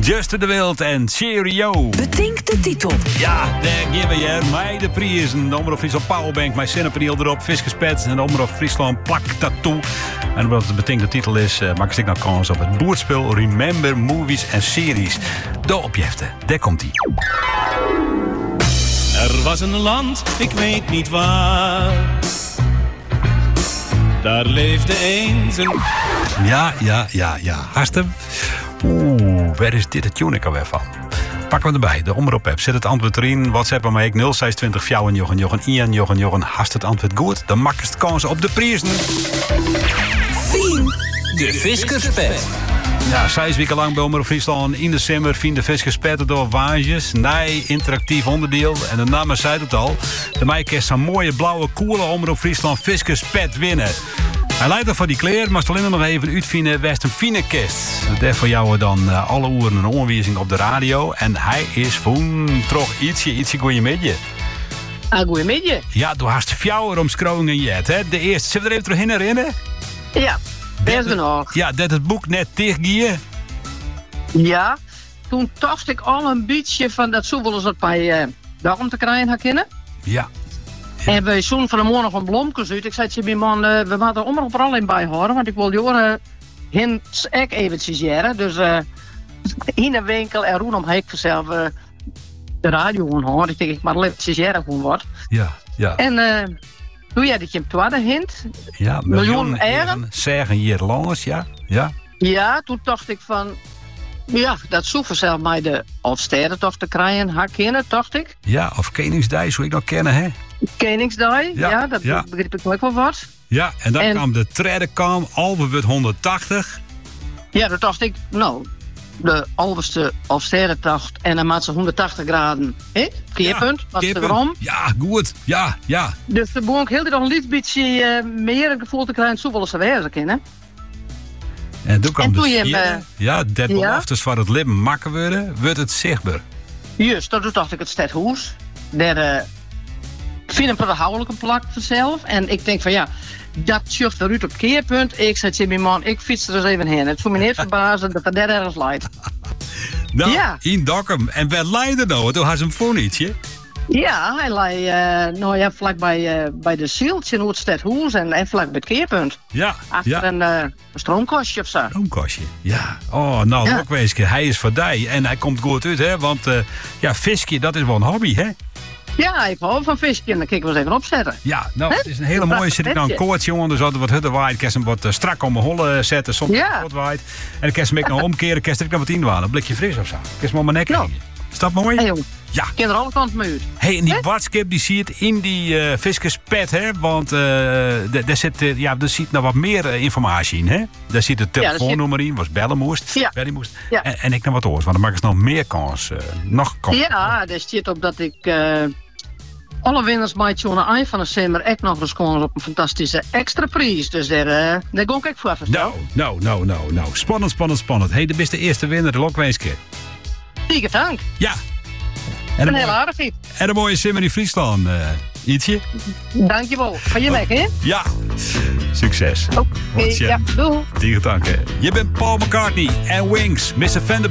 Just de Wild en Cheerio. Bedenk de titel. Ja, daar geven je mij de prijzen. De Omroep Friesland Powerbank, mijn zinnenpaneel erop, Fiskerspet en de Omroep Friesland plak tattoo. En omdat het de betekende titel is, maak ik nou kans op het boerspel Remember Movies en Series. De opjefte, daar komt ie. Er was een land, ik weet niet waar. Daar leefde eens een... Ja. Hartem. Waar is dit het tune alweer van? Pakken we erbij, de omroep-app. Zet het antwoord erin. WhatsApp aan mij 026 4 Jochen. Hast het antwoord goed? Dan maak je het kans op de prijzen. De Fiskerspet. Ja, 6 weken lang bij Omroep Friesland. In december vinden de Fiskerspet door wages. Nee, interactief onderdeel. En de naam zei het al. De meikers zo'n mooie blauwe coole Omroep Friesland Fiskerspet winnen. Hij leidt er van die kleer, maar alleen nog even uitvinden waar een fine kist. Dat is voor jou dan alle uren een onwijzing op de radio. En hij is van toch ietsje goeiemiddag. Goeiemiddag. Ja, du hast 4 omschrijvingen jet, hè? De eerste, zullen we er even terug herinneren? Ja, best nog. Ja, dat het boek net tegen. Ja, toen dacht ik al een beetje van dat zo willen ze het bij daarom te krijgen herkennen. Ja. En we zo'n van de morgen van blomkes uit. Ik zei tegen mijn man, we moeten er omroep er alleen bij horen, want ik wil Joren hints ook eventjes jaren. Dus in een winkel en roen om heen vanzelf de radio gewoon horen. Ik denk, ik maar eventjes jaren gewoon wat. Ja. En toen jij dat je hem tweede hint. Ja, miljoen eigen. Zeggen hier langs, ja. Ja, toen dacht ik van... Ja, dat zou vanzelf mij de Alstede toch te krijgen herkennen, dacht ik. Ja, of Koningsdij, zou ik nog kennen, hè? Koningsdij, ja, dat begreep ik ook wel wat. Ja, en dan kwam de tweede kam, Albewoord 180. Ja, dat dacht ik, nou, de Alberste Alstede dacht en dan maakt ze 180 graden, hè? Keerpunt, was er waarom? Ja, goed, ja. Dus de boer heel nog een licht beetje meer een gevoel te krijgen, zo willen ze wezen kennen. En toen kwam dat beloftes van het leven makker worden, wordt het zichtbaar. Juist, toen dacht ik het stadhuis. Daar vind ik een verhoudelijke plak vanzelf. En ik denk van ja, dat schuift eruit op keerpunt. Ik zei tegen mijn man, ik fiets er eens even heen. Het voelt me niet verbazen dat er daar ergens leidt. Nou, in Dokkum. En waar leidde nou? Toen had ze hem voor ietsje. Ja, hij lei vlak bij de Zieltje in het stadhuis en vlak bij het keerpunt. Ja. Achter een stroomkastje of zo. Stroomkastje, ja. Oh, nou, ook weesje. Hij is voor die en hij komt goed uit, hè. Want visje, dat is wel een hobby, hè. Ja, ik hou van visje en dan kijken we eens even opzetten. Ja, nou, het is een hele mooie. Zit ik nou een koortje onder, dus altijd wat hutten waait. Ik kan hem wat strak om mijn hollen zetten, soms wat waait. En dan kan ze hem ook nog omkeren, kan ik nog wat inwaan. Een blikje fris of zo. Kan ze hem op mijn nek hingen. Is dat mooi? Hey, jongen. Ja. Ik ken er alle kanten mee uit. Hey, en die Bartskip die ziet in die Fiskerspet, hè? Want daar zit nog wat meer informatie in, hè? Daar zit het telefoonnummer in, was bellen moest. Ja. Bellen moest. Ja. En ik nog wat oors, want dan maak ik nog meer kans. Nog kans. Ja, daar zit op dat ik alle winnaars bij het eind van de zomer echt nog eens kans op een fantastische extra prijs. Dus daar ga ik voor verstaan. Nou. Spannend. Hey, de beste eerste winnaar, de Lokweeske. Dikke dank. Ja. En een heel aardig iets. En een mooie simmer in Friesland, ietsje. Dankjewel. Ga je weg, hè? Ja. Succes. Oké, ja. Doei. Dikke dank, hè. Je bent Paul McCartney en Wings, Mr. Vanderbilt.